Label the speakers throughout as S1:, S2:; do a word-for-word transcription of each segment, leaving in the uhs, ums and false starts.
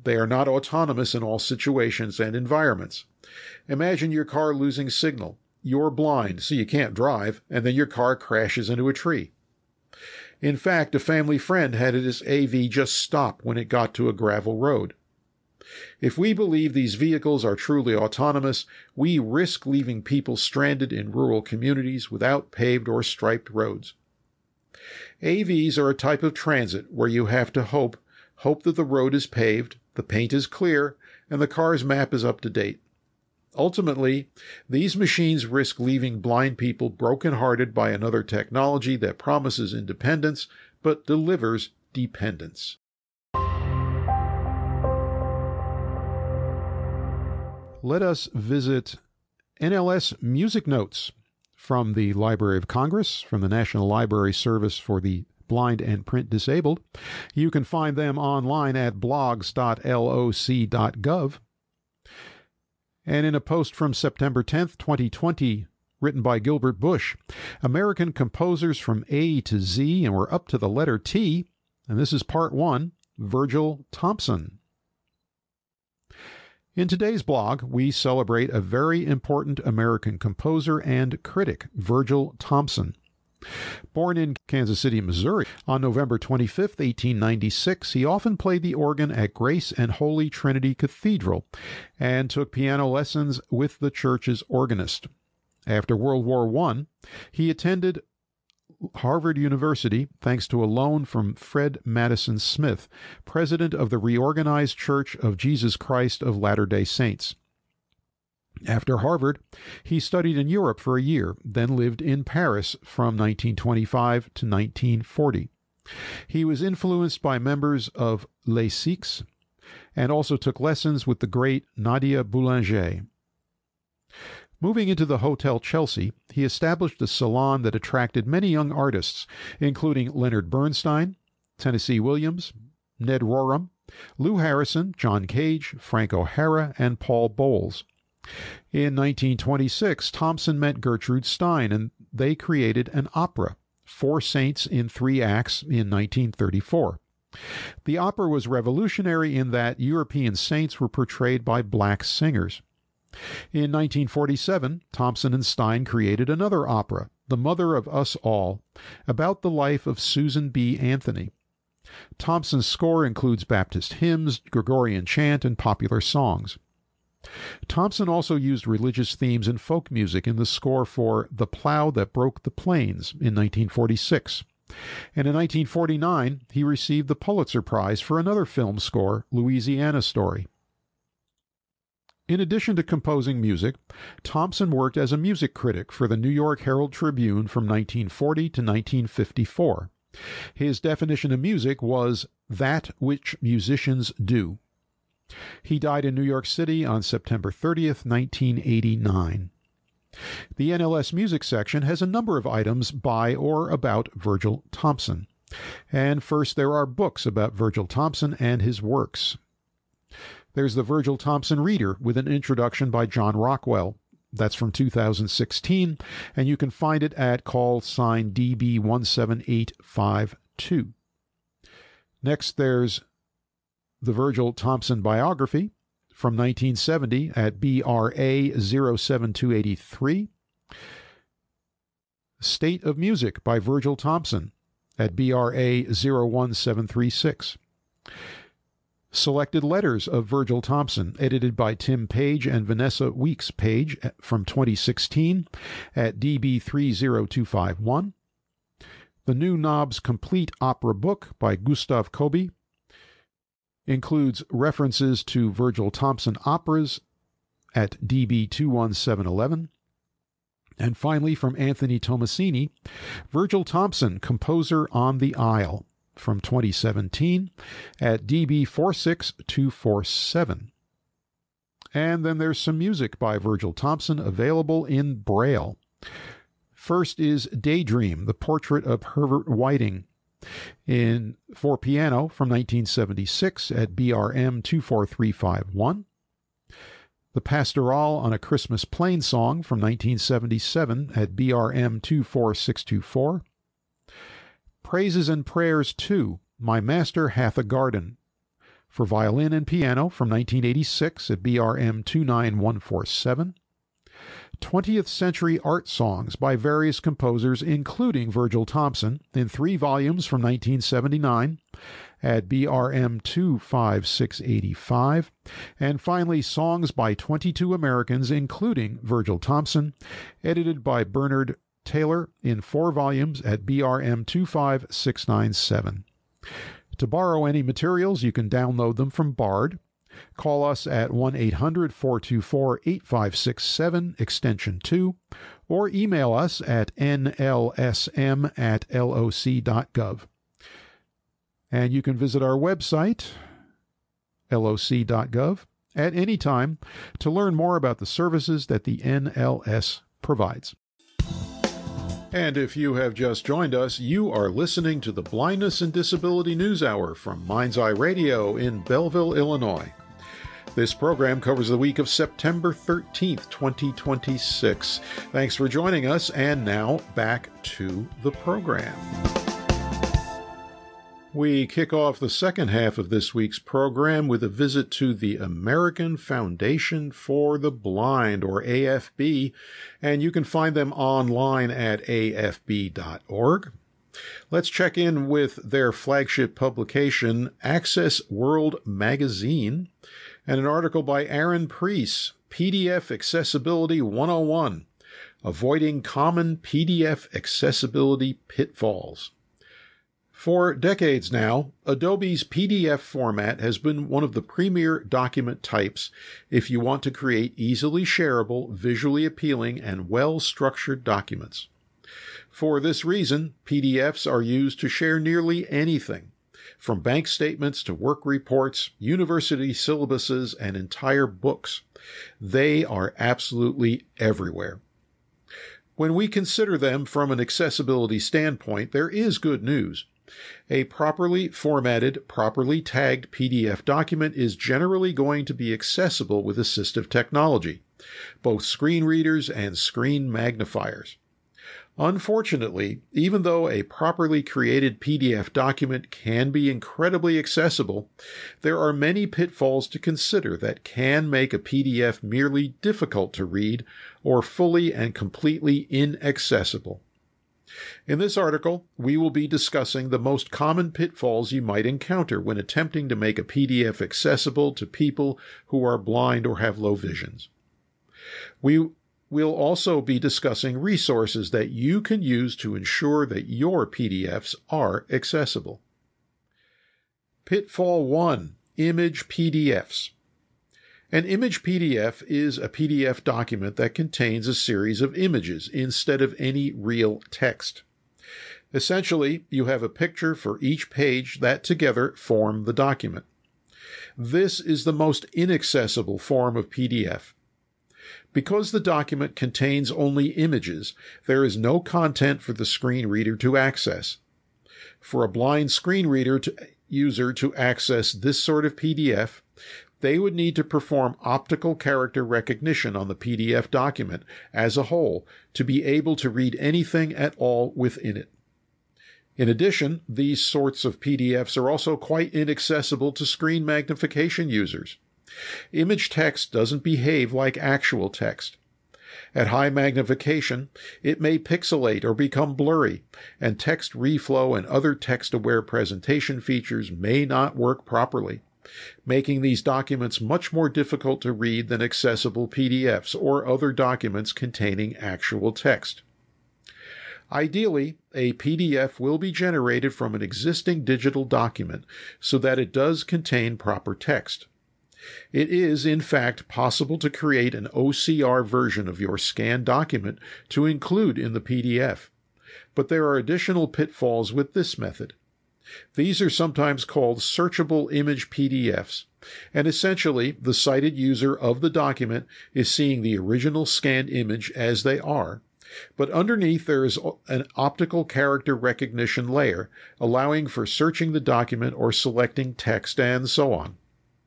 S1: They are not autonomous in all situations and environments. Imagine your car losing signal. You're blind, so you can't drive, and then your car crashes into a tree. In fact, a family friend had his A V just stop when it got to a gravel road. If we believe these vehicles are truly autonomous, we risk leaving people stranded in rural communities without paved or striped roads. A Vs are a type of transit where you have to hope, hope that the road is paved, the paint is clear, and the car's map is up to date. Ultimately, these machines risk leaving blind people brokenhearted by another technology that promises independence but delivers dependence. Let us visit N L S Music Notes from the Library of Congress, from the National Library Service for the Blind and Print Disabled. You can find them online at blogs dot L O C dot gov. And in a post from September tenth, twenty twenty, written by Gilbert Bush, American composers from A to Z, and we're up to the letter T, and this is part one, Virgil Thomson. In today's blog, we celebrate a very important American composer and critic, Virgil Thomson. Born in Kansas City, Missouri, on November twenty-fifth, eighteen ninety-six, he often played the organ at Grace and Holy Trinity Cathedral and took piano lessons with the church's organist. After World War One, he attended Harvard University thanks to a loan from Fred Madison Smith, president of the Reorganized Church of Jesus Christ of Latter-day Saints. After Harvard, he studied in Europe for a year, then lived in Paris from nineteen twenty-five to nineteen forty. He was influenced by members of Les Sikhs and also took lessons with the great Nadia Boulanger. Moving into the Hotel Chelsea, he established a salon that attracted many young artists, including Leonard Bernstein, Tennessee Williams, Ned Rorem, Lou Harrison, John Cage, Frank O'Hara, and Paul Bowles. In nineteen twenty-six, Thomson met Gertrude Stein, and they created an opera, Four Saints in Three Acts, in nineteen thirty-four. The opera was revolutionary in that European saints were portrayed by black singers. In nineteen forty-seven, Thomson and Stein created another opera, The Mother of Us All, about the life of Susan B. Anthony. Thomson's score includes Baptist hymns, Gregorian chant, and popular songs. Thomson also used religious themes and folk music in the score for The Plow That Broke the Plains in nineteen forty-six. And in nineteen forty-nine, he received the Pulitzer Prize for another film score, Louisiana Story. In addition to composing music, Thomson worked as a music critic for the New York Herald Tribune from nineteen forty to nineteen fifty-four. His definition of music was that which musicians do. He died in New York City on September thirtieth, nineteen eighty-nine. The N L S Music section has a number of items by or about Virgil Thomson. And first, there are books about Virgil Thomson and his works. There's the Virgil Thomson Reader with an introduction by John Rockwell. That's from two thousand sixteen, and you can find it at call sign D B one seven eight five two. Next, there's the Virgil Thomson Biography from nineteen seventy at B R A zero seven two eight three. State of Music by Virgil Thomson at B R A zero one seven three six. Selected Letters of Virgil Thomson, edited by Tim Page and Vanessa Weeks Page from twenty sixteen at D B three zero two five one. The New Knobs Complete Opera Book by Gustav Kobe includes references to Virgil Thomson operas at D B two one seven one one. And finally, from Anthony Tomasini, Virgil Thomson, Composer on the Isle, from twenty seventeen at D B four six two four seven. And then there's some music by Virgil Thomson available in Braille. First is Daydream, the portrait of Herbert Whiting, in for piano from nineteen seventy-six at B R M two four three five one. The Pastoral on a Christmas Plain Song from nineteen seventy-seven at B R M two four six two four. Praises and Prayers two, My Master Hath a Garden, for violin and piano from nineteen eighty-six at B R M two nine one four seven. twentieth Century Art Songs by various composers, including Virgil Thomson, in three volumes from nineteen seventy-nine at B R M two five six eight five. And finally, Songs by twenty-two Americans, including Virgil Thomson, edited by Bernard Taylor in four volumes at B R M two five six nine seven. To borrow any materials, you can download them from Bard. Call us at one eight hundred four two four eight five six seven, extension two, or email us at N L S M at L O C dot gov. And you can visit our website, L O C dot gov, at any time to learn more about the services that the N L S provides. And if you have just joined us, you are listening to the Blindness and Disability News Hour from Mind's Eye Radio in Belleville, Illinois. This program covers the week of September thirteenth, twenty twenty-six. Thanks for joining us, and now back to the program. We kick off the second half of this week's program with a visit to the American Foundation for the Blind, or A F B, and you can find them online at A F B dot org. Let's check in with their flagship publication, Access World Magazine, and an article by Aaron Preece, P D F Accessibility one oh one, Avoiding Common P D F Accessibility Pitfalls. For decades now, Adobe's P D F format has been one of the premier document types if you want to create easily shareable, visually appealing, and well-structured documents. For this reason, P D Fs are used to share nearly anything, from bank statements to work reports, university syllabuses, and entire books. They are absolutely everywhere. When we consider them from an accessibility standpoint, there is good news. A properly formatted, properly tagged P D F document is generally going to be accessible with assistive technology, both screen readers and screen magnifiers. Unfortunately, even though a properly created P D F document can be incredibly accessible, there are many pitfalls to consider that can make a P D F merely difficult to read or fully and completely inaccessible. In this article, we will be discussing the most common pitfalls you might encounter when attempting to make a P D F accessible to people who are blind or have low visions. We will also be discussing resources that you can use to ensure that your P D Fs are accessible. Pitfall one. Image P D Fs. An image P D F is a P D F document that contains a series of images instead of any real text. Essentially, you have a picture for each page that together form the document. This is the most inaccessible form of P D F. Because the document contains only images, there is no content for the screen reader to access. For a blind screen reader to, user to access this sort of P D F, they would need to perform optical character recognition on the P D F document as a whole to be able to read anything at all within it. In addition, these sorts of P D Fs are also quite inaccessible to screen magnification users. Image text doesn't behave like actual text. At high magnification, it may pixelate or become blurry, and text reflow and other text-aware presentation features may not work properly, making these documents much more difficult to read than accessible P D Fs or other documents containing actual text. Ideally, a P D F will be generated from an existing digital document so that it does contain proper text. It is, in fact, possible to create an O C R version of your scanned document to include in the P D F, but there are additional pitfalls with this method. These are sometimes called searchable image P D Fs, and essentially the sighted user of the document is seeing the original scanned image as they are, but underneath there is an optical character recognition layer, allowing for searching the document or selecting text and so on.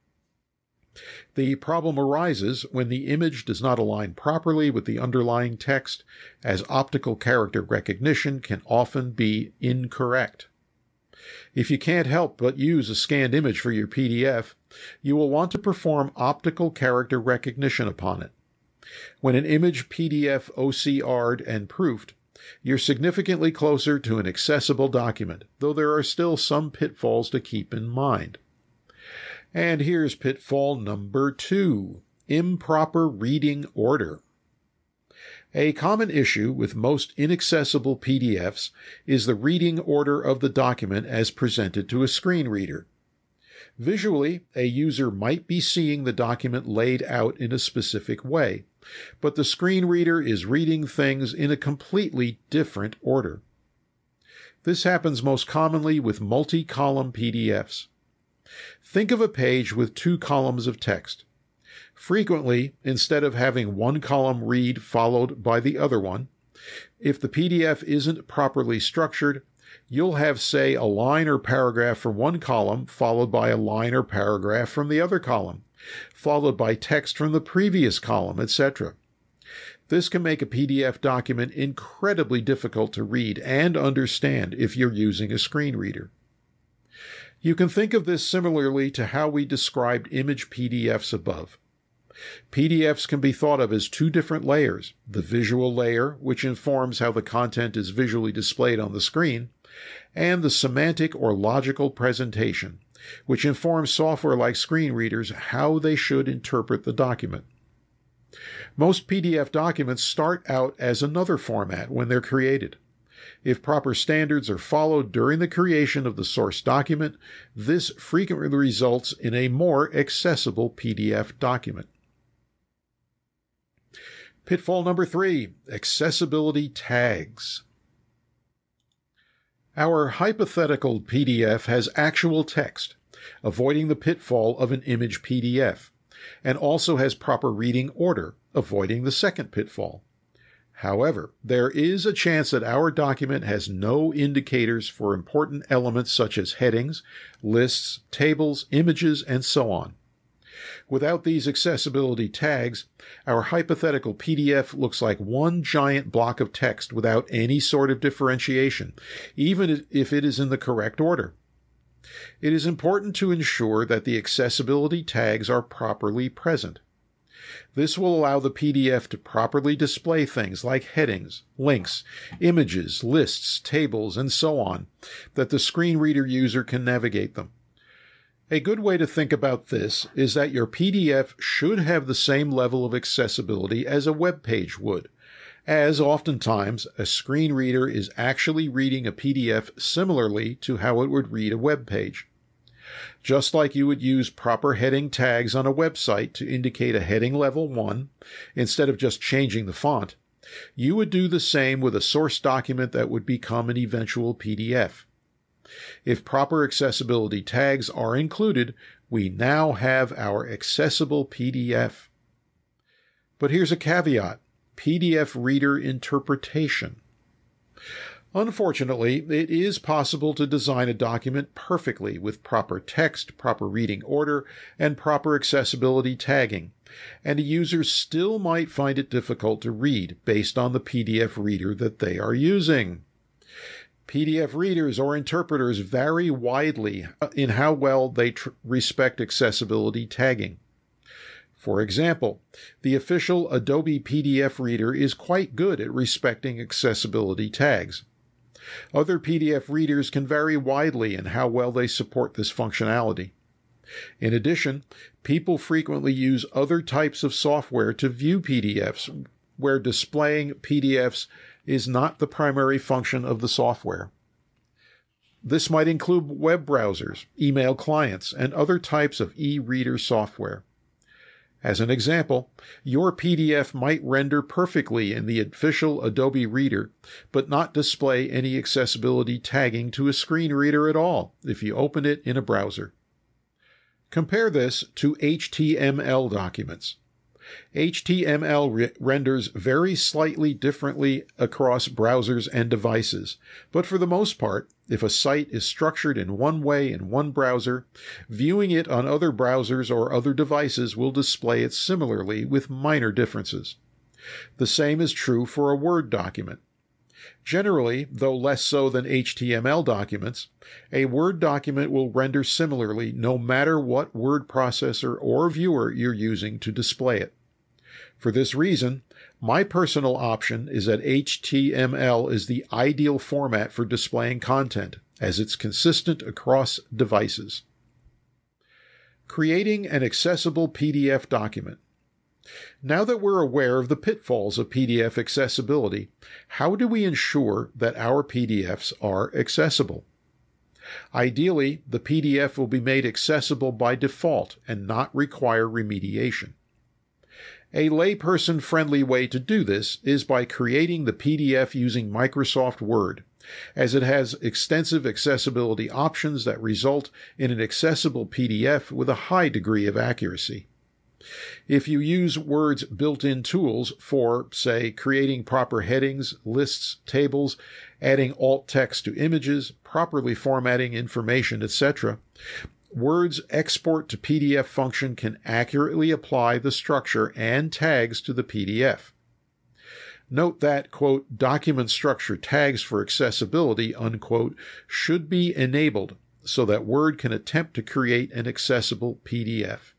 S1: The problem arises when the image does not align properly with the underlying text, as optical character recognition can often be incorrect. If you can't help but use a scanned image for your P D F, you will want to perform optical character recognition upon it. When an image P D F O C R'd and proofed, you're significantly closer to an accessible document, though there are still some pitfalls to keep in mind. And here's pitfall number two: improper reading order. A common issue with most inaccessible P D Fs is the reading order of the document as presented to a screen reader. Visually, a user might be seeing the document laid out in a specific way, but the screen reader is reading things in a completely different order. This happens most commonly with multi-column P D Fs. Think of a page with two columns of text. Frequently, instead of having one column read followed by the other one, if the P D F isn't properly structured, you'll have, say, a line or paragraph from one column followed by a line or paragraph from the other column, followed by text from the previous column, et cetera. This can make a P D F document incredibly difficult to read and understand if you're using a screen reader. You can think of this similarly to how we described image P D Fs above. P D Fs can be thought of as two different layers: the visual layer, which informs how the content is visually displayed on the screen, and the semantic or logical presentation, which informs software like screen readers how they should interpret the document. Most P D F documents start out as another format when they're created. If proper standards are followed during the creation of the source document, this frequently results in a more accessible P D F document. Pitfall number three: accessibility tags. Our hypothetical P D F has actual text, avoiding the pitfall of an image P D F, and also has proper reading order, avoiding the second pitfall. However, there is a chance that our document has no indicators for important elements such as headings, lists, tables, images, and so on. Without these accessibility tags, our hypothetical P D F looks like one giant block of text without any sort of differentiation, even if it is in the correct order. It is important to ensure that the accessibility tags are properly present. This will allow the P D F to properly display things like headings, links, images, lists, tables, and so on, that the screen reader user can navigate them. A good way to think about this is that your P D F should have the same level of accessibility as a web page would, as oftentimes a screen reader is actually reading a P D F similarly to how it would read a web page. Just like you would use proper heading tags on a website to indicate a heading level one, instead of just changing the font, you would do the same with a source document that would become an eventual P D F. If proper accessibility tags are included, we now have our accessible P D F. But here's a caveat: P D F reader interpretation. Unfortunately, it is possible to design a document perfectly with proper text, proper reading order, and proper accessibility tagging, and a user still might find it difficult to read based on the P D F reader that they are using. P D F readers or interpreters vary widely in how well they tr- respect accessibility tagging. For example, the official Adobe P D F Reader is quite good at respecting accessibility tags. Other P D F readers can vary widely in how well they support this functionality. In addition, people frequently use other types of software to view P D Fs, where displaying P D Fs is not the primary function of the software. This might include web browsers, email clients, and other types of e-reader software. As an example, your P D F might render perfectly in the official Adobe Reader, but not display any accessibility tagging to a screen reader at all if you open it in a browser. Compare this to H T M L documents. H T M L re- renders very slightly differently across browsers and devices, but for the most part, if a site is structured in one way in one browser, viewing it on other browsers or other devices will display it similarly with minor differences. The same is true for a Word document. Generally, though less so than H T M L documents, a Word document will render similarly no matter what word processor or viewer you're using to display it. For this reason, my personal option is that H T M L is the ideal format for displaying content, as it's consistent across devices. Creating an accessible P D F document. Now that we're aware of the pitfalls of P D F accessibility, how do we ensure that our P D Fs are accessible? Ideally, the P D F will be made accessible by default and not require remediation. A layperson-friendly way to do this is by creating the P D F using Microsoft Word, as it has extensive accessibility options that result in an accessible P D F with a high degree of accuracy. If you use Word's built-in tools for, say, creating proper headings, lists, tables, adding alt text to images, properly formatting information, et cetera, Word's export to P D F function can accurately apply the structure and tags to the P D F. Note that, quote, document structure tags for accessibility, unquote, should be enabled so that Word can attempt to create an accessible P D F.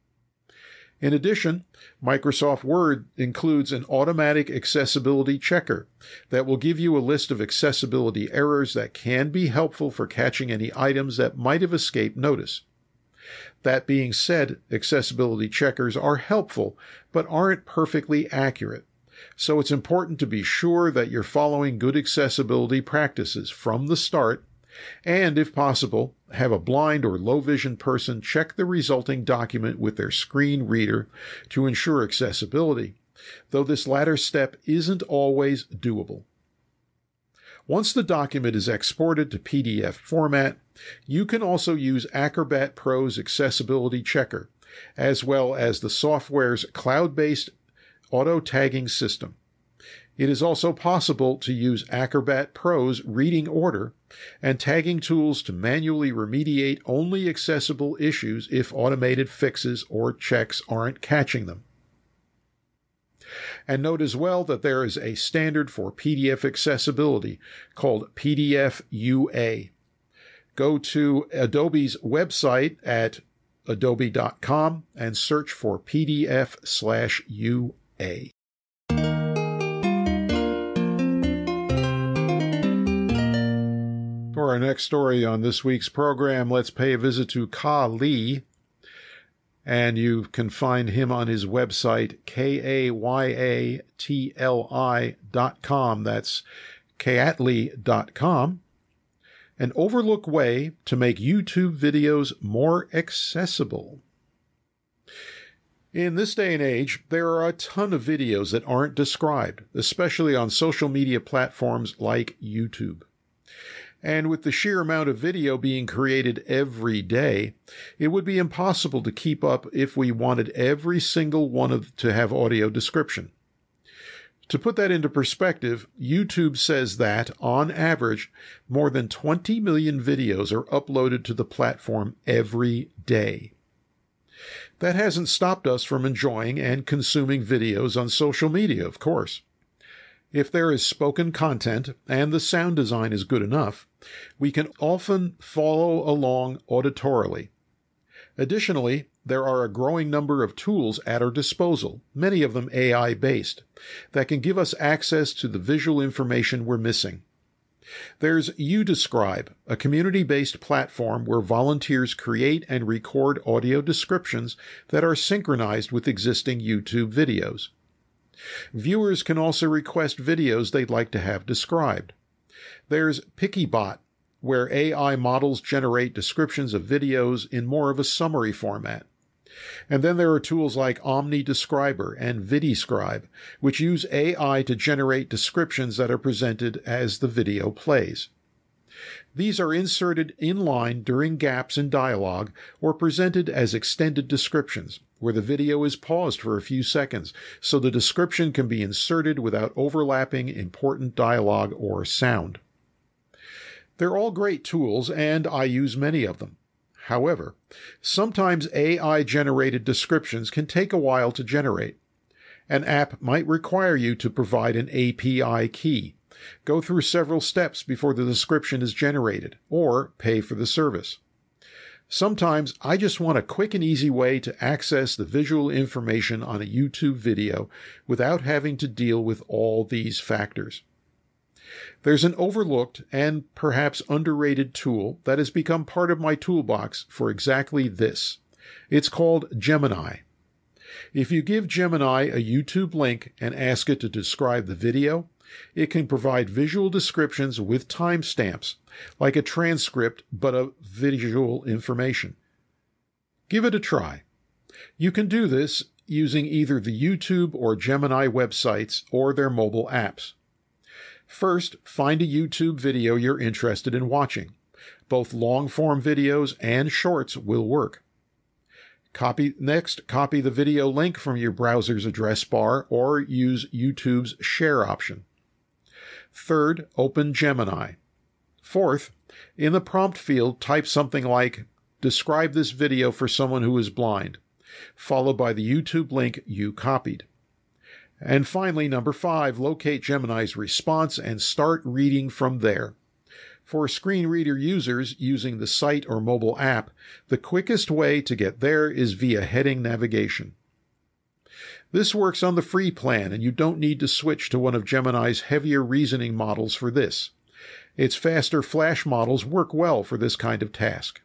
S1: In addition, Microsoft Word includes an automatic accessibility checker that will give you a list of accessibility errors that can be helpful for catching any items that might have escaped notice. That being said, accessibility checkers are helpful but aren't perfectly accurate, so it's important to be sure that you're following good accessibility practices from the start, and, if possible, have a blind or low-vision person check the resulting document with their screen reader to ensure accessibility, though this latter step isn't always doable. Once the document is exported to P D F format, you can also use Acrobat Pro's Accessibility Checker, as well as the software's cloud-based auto-tagging system. It is also possible to use Acrobat Pro's reading order and tagging tools to manually remediate only accessible issues if automated fixes or checks aren't catching them. And note as well that there is a standard for P D F accessibility called P D F U A. Go to Adobe's website at adobe dot com and search for P D F slash U A. For our next story on this week's program, let's pay a visit to Ka Li, and you can find him on his website, K A Y A T L I dot com. That's kayatli dot com. An overlooked way to make YouTube videos more accessible. In this day and age, there are a ton of videos that aren't described, especially on social media platforms like YouTube. And with the sheer amount of video being created every day, it would be impossible to keep up if we wanted every single one of to have audio description. To put that into perspective, YouTube says that, on average, more than twenty million videos are uploaded to the platform every day. That hasn't stopped us from enjoying and consuming videos on social media, of course. If there is spoken content and the sound design is good enough, we can often follow along auditorily. Additionally, there are a growing number of tools at our disposal, many of them A I-based, that can give us access to the visual information we're missing. There's YouDescribe, a community-based platform where volunteers create and record audio descriptions that are synchronized with existing YouTube videos. Viewers can also request videos they'd like to have described. There's PickyBot, where A I models generate descriptions of videos in more of a summary format. And then there are tools like OmniDescriber and VidiScribe, which use A I to generate descriptions that are presented as the video plays. These are inserted in line during gaps in dialogue or presented as extended descriptions, where the video is paused for a few seconds so the description can be inserted without overlapping important dialogue or sound. They're all great tools, and I use many of them. However, sometimes A I-generated descriptions can take a while to generate. An app might require you to provide an A P I key, Go through several steps before the description is generated, or pay for the service. Sometimes I just want a quick and easy way to access the visual information on a YouTube video without having to deal with all these factors. There's an overlooked and perhaps underrated tool that has become part of my toolbox for exactly this. It's called Gemini. If you give Gemini a YouTube link and ask it to describe the video, it can provide visual descriptions with timestamps, like a transcript but of visual information. Give it a try. You can do this using either the YouTube or Gemini websites or their mobile apps. First, find a YouTube video you're interested in watching. Both long-form videos and shorts will work. Copy, next, copy the video link from your browser's address bar or use YouTube's share option. Third, open Gemini. Fourth, in the prompt field, type something like, "Describe this video for someone who is blind," followed by the YouTube link you copied. And finally, number five, locate Gemini's response and start reading from there. For screen reader users using the site or mobile app, the quickest way to get there is via heading navigation. This works on the free plan, and you don't need to switch to one of Gemini's heavier reasoning models for this. Its faster Flash models work well for this kind of task.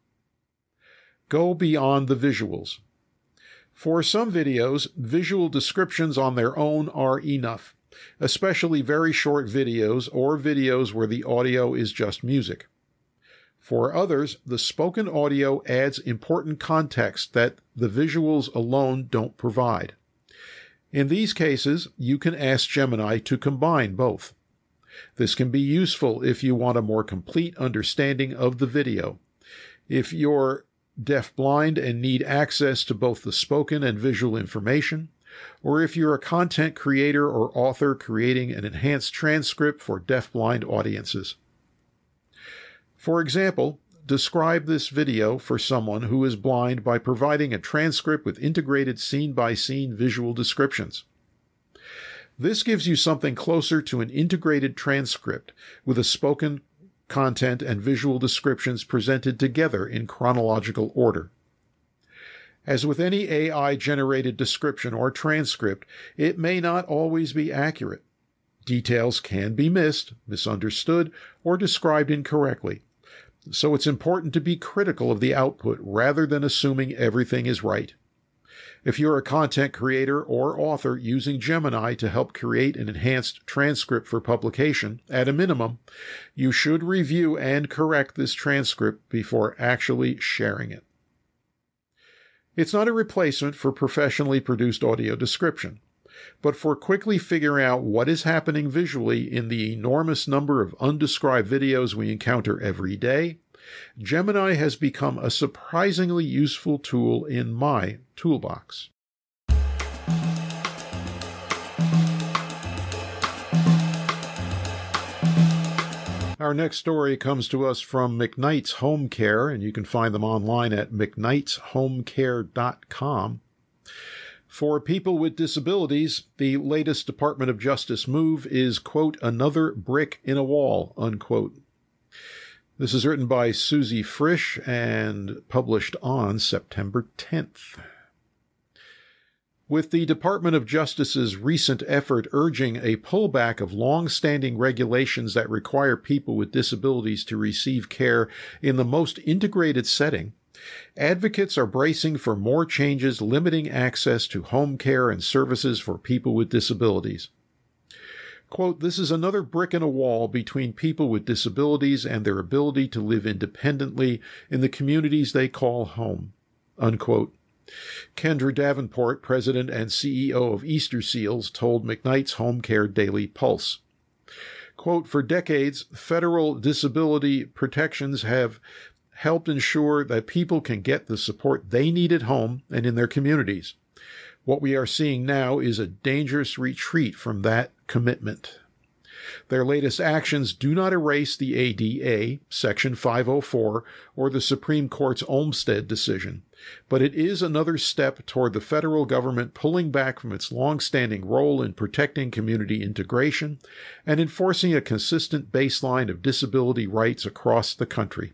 S1: Go beyond the visuals. For some videos, visual descriptions on their own are enough, especially very short videos or videos where the audio is just music. For others, the spoken audio adds important context that the visuals alone don't provide. In these cases, you can ask Gemini to combine both. This can be useful if you want a more complete understanding of the video. If you're deaf-blind and need access to both the spoken and visual information, or if you're a content creator or author creating an enhanced transcript for deaf-blind audiences. For example, describe this video for someone who is blind by providing a transcript with integrated scene-by-scene visual descriptions. This gives you something closer to an integrated transcript with a spoken content and visual descriptions presented together in chronological order. As with any A I-generated description or transcript, it may not always be accurate. Details can be missed, misunderstood, or described incorrectly. So it's important to be critical of the output rather than assuming everything is right. If you're a content creator or author using Gemini to help create an enhanced transcript for publication, at a minimum, you should review and correct this transcript before actually sharing it. It's not a replacement for professionally produced audio description, but for quickly figuring out what is happening visually in the enormous number of undescribed videos we encounter every day, Gemini has become a surprisingly useful tool in my toolbox. Our next story comes to us from McKnight's Home Care, and you can find them online at mcknights home care dot com. For people with disabilities, the latest Department of Justice move is, quote, another brick in a wall, unquote. This is written by Susie Frisch and published on September tenth. With the Department of Justice's recent effort urging a pullback of long-standing regulations that require people with disabilities to receive care in the most integrated setting, advocates are bracing for more changes limiting access to home care and services for people with disabilities. Quote, this is another brick in a wall between people with disabilities and their ability to live independently in the communities they call home, unquote. Kendra Davenport, president and C E O of Easter Seals, told McKnight's Home Care Daily Pulse. Quote, for decades, federal disability protections have helped ensure that people can get the support they need at home and in their communities. What we are seeing now is a dangerous retreat from that commitment. Their latest actions do not erase the A D A, Section five oh four, or the Supreme Court's Olmstead decision, but it is another step toward the federal government pulling back from its long-standing role in protecting community integration and enforcing a consistent baseline of disability rights across the country.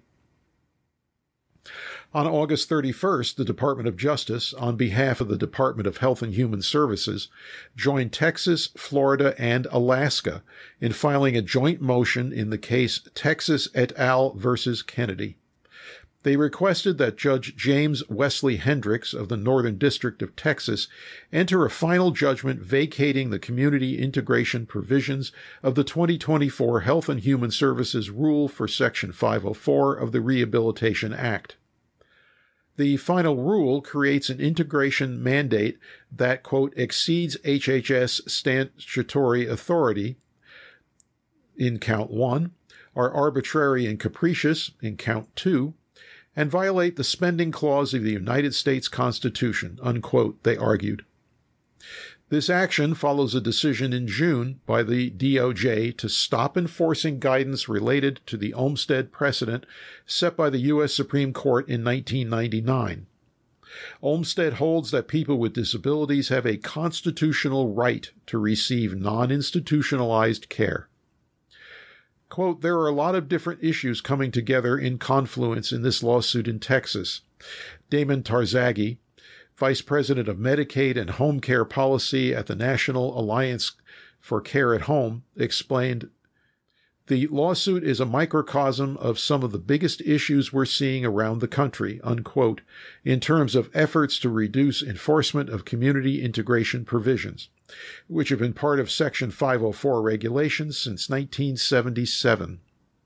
S1: On August thirty-first, the Department of Justice, on behalf of the Department of Health and Human Services, joined Texas, Florida, and Alaska in filing a joint motion in the case Texas et al. Versus Kennedy. They requested that Judge James Wesley Hendricks of the Northern District of Texas enter a final judgment vacating the community integration provisions of the twenty twenty-four Health and Human Services Rule for Section five oh four of the Rehabilitation Act. The final rule creates an integration mandate that, quote, exceeds H H S statutory authority in count one, are arbitrary and capricious in count two, and violate the spending clause of the United States Constitution, unquote, they argued. This action follows a decision in June by the D O J to stop enforcing guidance related to the Olmstead precedent set by the U S Supreme Court in nineteen ninety-nine. Olmstead holds that people with disabilities have a constitutional right to receive non-institutionalized care. Quote, there are a lot of different issues coming together in confluence in this lawsuit in Texas. Damon Tarzaghi, Vice President of Medicaid and Home Care Policy at the National Alliance for Care at Home, explained, the lawsuit is a microcosm of some of the biggest issues we're seeing around the country, unquote, in terms of efforts to reduce enforcement of community integration provisions, which have been part of Section five oh four regulations since nineteen seventy-seven.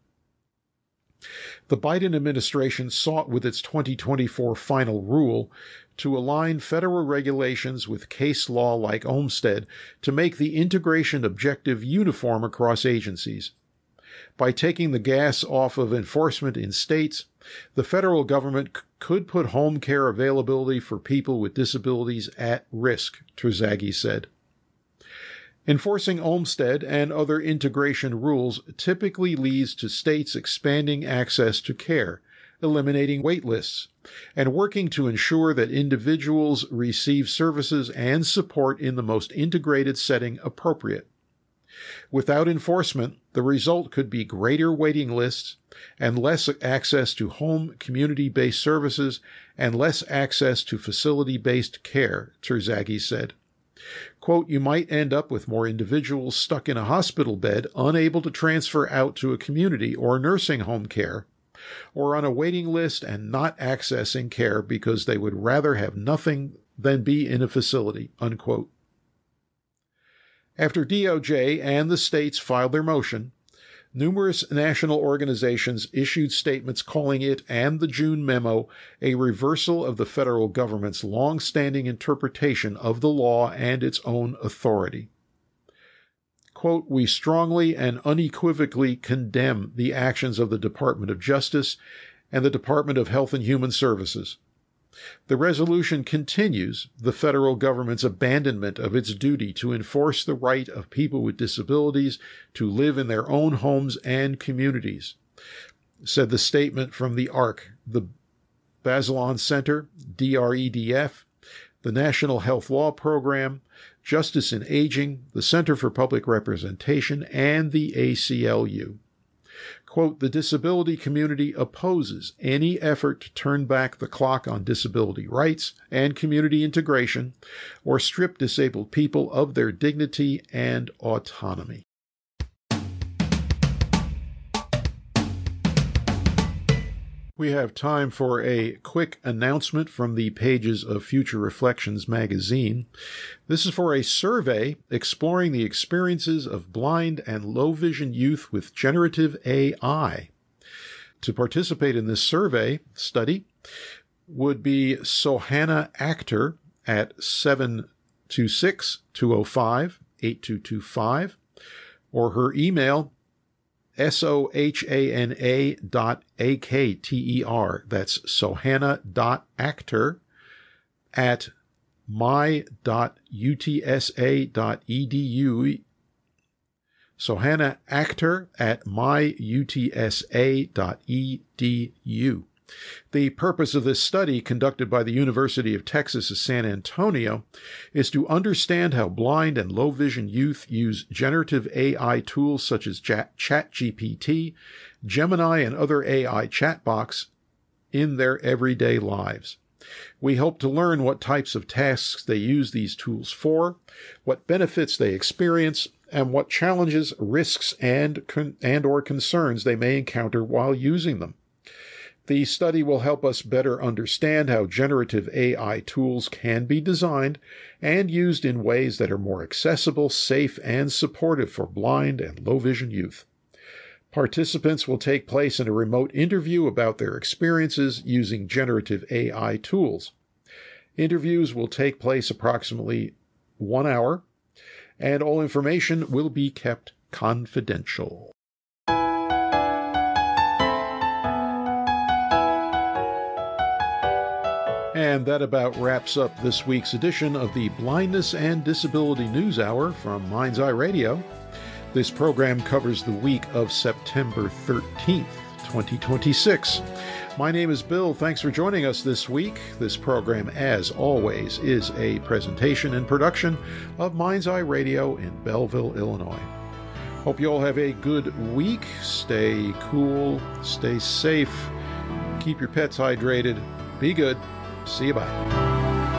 S1: The Biden administration sought with its twenty twenty-four final rule to align federal regulations with case law like Olmstead to make the integration objective uniform across agencies. By taking the gas off of enforcement in states, the federal government c- could put home care availability for people with disabilities at risk, Tarzaghi said. Enforcing Olmstead and other integration rules typically leads to states expanding access to care, eliminating wait lists, and working to ensure that individuals receive services and support in the most integrated setting appropriate. Without enforcement, the result could be greater waiting lists and less access to home community-based services and less access to facility-based care, Tarzaghi said. Quote, you might end up with more individuals stuck in a hospital bed, unable to transfer out to a community or nursing home care, or on a waiting list and not accessing care because they would rather have nothing than be in a facility, unquote. After D O J and the states filed their motion, numerous national organizations issued statements calling it and the June memo a reversal of the federal government's long-standing interpretation of the law and its own authority. Quote, we strongly and unequivocally condemn the actions of the Department of Justice and the Department of Health and Human Services. The resolution continues the federal government's abandonment of its duty to enforce the right of people with disabilities to live in their own homes and communities, said the statement from the A R C, the Bazelon Center, D R E D F, the National Health Law Program, Justice in Aging, the Center for Public Representation, and the A C L U. Quote, the disability community opposes any effort to turn back the clock on disability rights and community integration or strip disabled people of their dignity and autonomy. We have time for a quick announcement from the pages of Future Reflections magazine. This is for a survey exploring the experiences of blind and low-vision youth with generative A I. To participate in this survey study would be Sohana Akhter at seven two six, two oh five, eight two two five or her email S-O-H-A-N-A dot A-K-T-E-R. That's Sohana dot Akhter at my dot U T S A dot E D U. Sohana Akhter at my U T S A dot E D U. The purpose of this study, conducted by the University of Texas at San Antonio, is to understand how blind and low vision youth use generative A I tools such as ChatGPT, Gemini, and other A I chatbots in their everyday lives. We hope to learn what types of tasks they use these tools for, what benefits they experience, and what challenges, risks, and, and or concerns they may encounter while using them. The study will help us better understand how generative A I tools can be designed and used in ways that are more accessible, safe, and supportive for blind and low-vision youth. Participants will take place in a remote interview about their experiences using generative A I tools. Interviews will take place approximately one hour, and all information will be kept confidential. And that about wraps up this week's edition of the Blindness and Disability News Hour from Mind's Eye Radio. This program covers the week of September thirteenth, twenty twenty-six. My name is Bill. Thanks for joining us this week. This program, as always, is a presentation and production of Mind's Eye Radio in Belleville, Illinois. Hope you all have a good week. Stay cool, stay safe, keep your pets hydrated, be good. See you, bye.